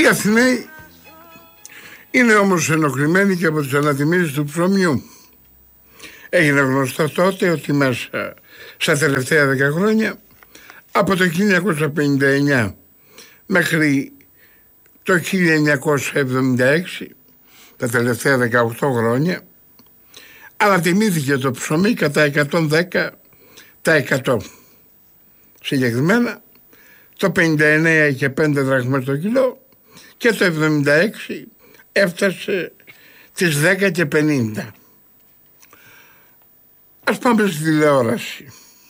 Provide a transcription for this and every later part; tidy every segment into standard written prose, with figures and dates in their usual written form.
Οι Αθηναίοι είναι όμως ενοχλημένοι και από τις ανατιμήσεις του ψωμιού. Έγινε γνωστό τότε ότι μέσα στα τελευταία 10 χρόνια, από το 1959 μέχρι το 1976, τα τελευταία 18 χρόνια, ανατιμήθηκε το ψωμί κατά 110%. Συγκεκριμένα, το 59 είχε 5 δραχμές το κιλό και το 76 έφτασε τις 10 και 50. Ας πάμε στη τηλεόραση.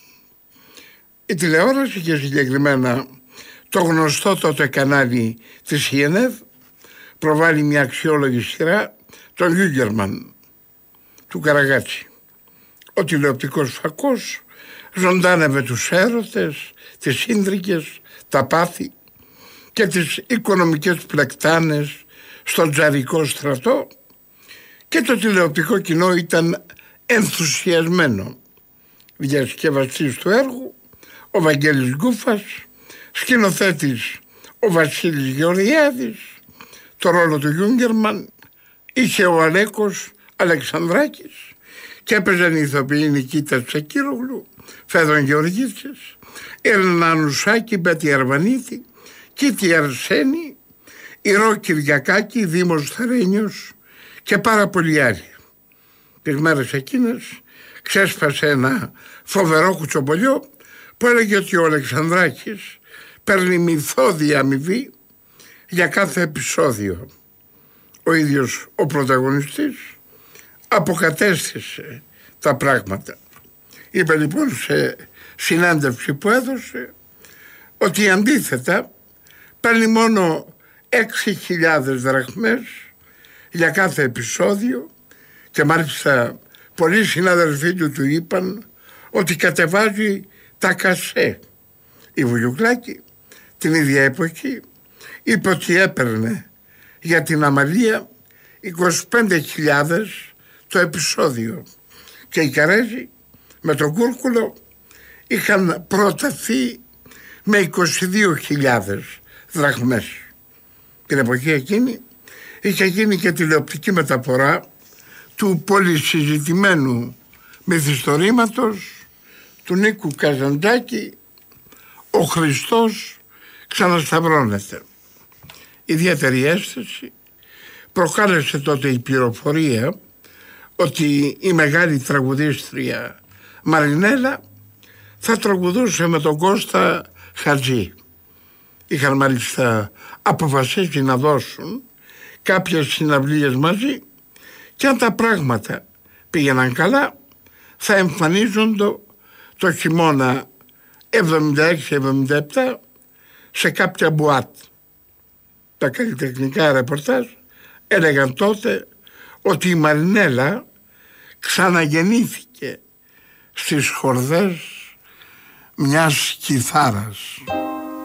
Η τηλεόραση και συγκεκριμένα το γνωστό τότε κανάλι της CNN προβάλλει μια αξιόλογη σειρά, τον Γιούγκερμαν του Καραγάτσι. Ο τηλεοπτικός φακός ζωντάνευε τους έρωτες, τις σύντρικες, τα πάθη και τις οικονομικές πλεκτάνες στον τζαρικό στρατό και το τηλεοπτικό κοινό ήταν ενθουσιασμένο. Διασκευαστής του έργου ο Βαγγέλης Γκούφας, σκηνοθέτης ο Βασίλης Γεωργιάδης, το ρόλο του Γιούγκερμαν είχε ο Αλέκος Αλεξανδράκης και έπαιζαν οι ηθοποιοί Νικήτα Τσακύρογλου, Φέδων Γεωργίτσης, Ελένα Νουσάκη, Μπέτη Αρβανίτη, Κίτη Αρσένη, Ηρώ Κυριακάκη, Δήμος Θαρένιος και πάρα πολλοί άλλοι. Τις μέρες εκείνες ξέσπασε ένα φοβερό κουτσομπολιό που έλεγε ότι ο Αλεξανδράκης παίρνει μυθώδη αμοιβή για κάθε επεισόδιο. Ο ίδιος ο πρωταγωνιστής αποκατέστησε τα πράγματα. Είπε λοιπόν σε συνέντευξη που έδωσε ότι αντίθετα παίρνει μόνο 6.000 δραχμές για κάθε επεισόδιο και μάλιστα πολλοί συναδελφοί του είπαν ότι κατεβάζει τα κασέ. Η Βουλιουκλάκη την ίδια εποχή είπε ότι έπαιρνε για την Αμαλία 25.000 το επεισόδιο και οι Καρέζοι με τον Κούρκουλο είχαν προταθεί με 22.000 δραχμές. Την εποχή εκείνη είχε γίνει και τηλεοπτική μεταφορά του πολυσυζητημένου μυθιστορήματος του Νίκου Καζαντζάκη «Ο Χριστός ξανασταυρώνεται». Ιδιαίτερη αίσθηση προκάλεσε τότε η πληροφορία ότι η μεγάλη τραγουδίστρια Μαρινέλα θα τραγουδούσε με τον Κώστα Χατζή. Είχαν μάλιστα αποφασίσει να δώσουν κάποιες συναυλίες μαζί και αν τα πράγματα πήγαιναν καλά θα εμφανίζονται το χειμώνα 76-77 σε κάποια μπουάτ. Τα καλλιτεχνικά ρεπορτάζ έλεγαν τότε ότι η Μαρινέλα ξαναγεννήθηκε στις χορδές μιας κιθάρας.